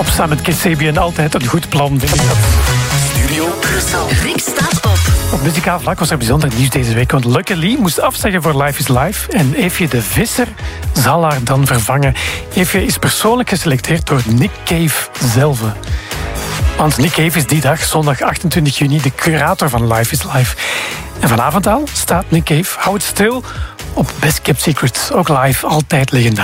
Opstaan met Kasabian, altijd een goed plan, vind ik dat. Studio Brussel. Rick staat op. Op muzikaal vlak was er bijzonder nieuws deze week, want Luckily moest afzeggen voor Life is Life en Eefje de Visser zal haar dan vervangen. Eefje is persoonlijk geselecteerd door Nick Cave zelf. Want Nick Cave is die dag, zondag 28 juni, de curator van Life is Life. En vanavond al staat Nick Cave, hou het stil, op Best Kept Secrets. Ook live, altijd legendarisch.